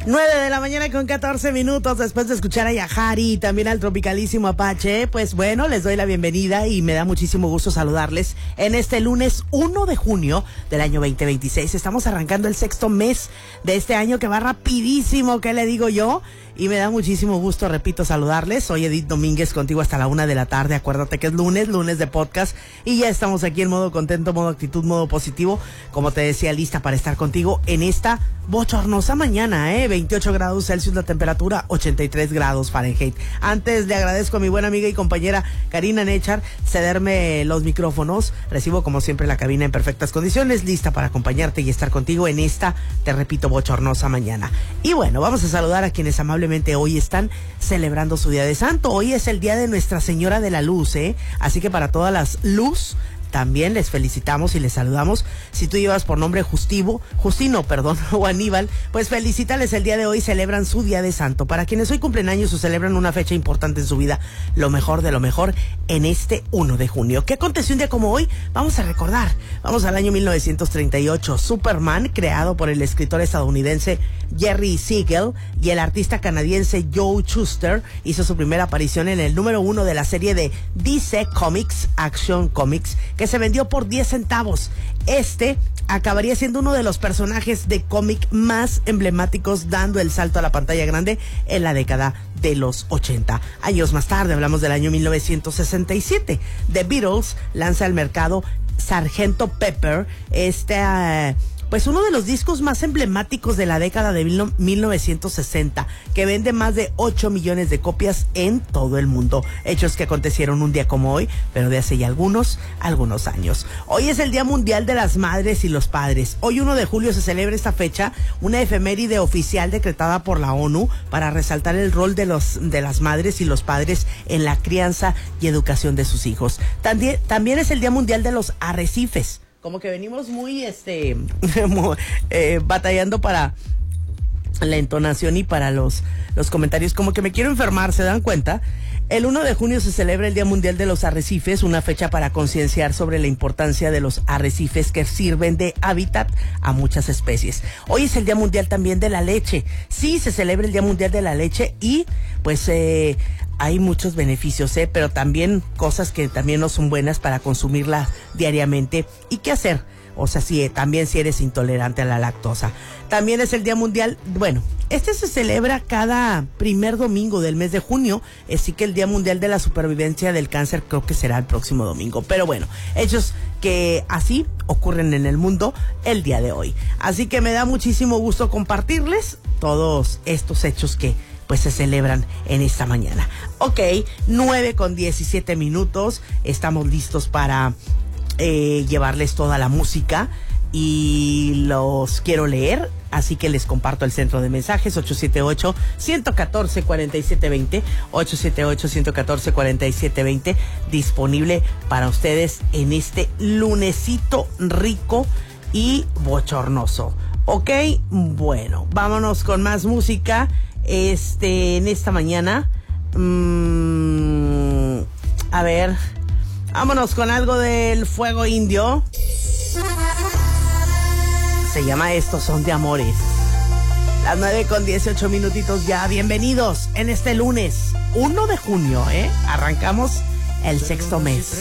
9 de la mañana con 14 minutos después de escuchar a Yahari y también al tropicalísimo Apache. Pues bueno, les doy la bienvenida y me da muchísimo gusto saludarles en este lunes 1 de junio del año 2026. Estamos arrancando el sexto mes de este año que va rapidísimo, ¿qué le digo yo? Y me da muchísimo gusto, repito, saludarles. Soy Edith Domínguez, contigo hasta la 1 de la tarde. Acuérdate que es lunes de podcast. Y ya estamos aquí en modo contento, modo actitud, modo positivo. Como te decía, lista para estar contigo en esta bochornosa mañana, 28 grados Celsius la temperatura, 83 grados Fahrenheit. Antes le agradezco a mi buena amiga y compañera Karina Nechar cederme los micrófonos. Recibo como siempre la cabina en perfectas condiciones, lista para acompañarte y estar contigo en esta, te repito, bochornosa mañana. Y bueno, vamos a saludar a quienes amablemente hoy están celebrando su día de santo. Hoy es el día de Nuestra Señora de la Luz, así que para todas las luz también les felicitamos y les saludamos. Si tú llevas por nombre Justino, o Aníbal, pues felicítales el día de hoy, celebran su día de santo. Para quienes hoy cumplen años o celebran una fecha importante en su vida, lo mejor de lo mejor en este 1 de junio. ¿Qué aconteció un día como hoy? Vamos a recordar. Vamos al año 1938. Superman, creado por el escritor estadounidense Jerry Siegel y el artista canadiense Joe Shuster, hizo su primera aparición en el número 1 de la serie de DC Comics, Action Comics, que se vendió por 10 centavos. Acabaría siendo uno de los personajes de cómic más emblemáticos, dando el salto a la pantalla grande en la década de los 80. Años más tarde, hablamos del año 1967. The Beatles lanza al mercado Sgt. Pepper, pues uno de los discos más emblemáticos de la década de 1960, que vende más de 8 millones de copias en todo el mundo. Hechos que acontecieron un día como hoy, pero de hace ya algunos años. Hoy es el Día Mundial de las Madres y los Padres. Hoy 1 de julio se celebra esta fecha, una efeméride oficial decretada por la ONU para resaltar el rol de las madres y los padres en la crianza y educación de sus hijos. También es el Día Mundial de los Arrecifes. Como que venimos muy batallando para la entonación y para los comentarios. Como que me quiero enfermar, ¿se dan cuenta? El 1 de junio se celebra el Día Mundial de los Arrecifes, una fecha para concienciar sobre la importancia de los arrecifes que sirven de hábitat a muchas especies. Hoy es el Día Mundial también de la leche. Sí, se celebra el Día Mundial de la leche y pues hay muchos beneficios, pero también cosas que también no son buenas para consumirla diariamente. ¿Y qué hacer? O sea, si eres intolerante a la lactosa. También es el Día Mundial, se celebra cada primer domingo del mes de junio, así que el Día Mundial de la Supervivencia del Cáncer creo que será el próximo domingo. Pero bueno, hechos que así ocurren en el mundo el día de hoy. Así que me da muchísimo gusto compartirles todos estos hechos que pues se celebran en esta mañana. 9:17, estamos listos para llevarles toda la música y los quiero leer, así que les comparto el centro de mensajes 878-114-4720, 878-114-4720, disponible para ustedes en este lunesito rico y bochornoso. Bueno, vámonos con más música en esta mañana. A ver, vámonos con algo del Fuego Indio. Se llama Estos Son de Amores. Las 9:18 ya. Bienvenidos en este lunes 1 de junio, Arrancamos el sexto mes.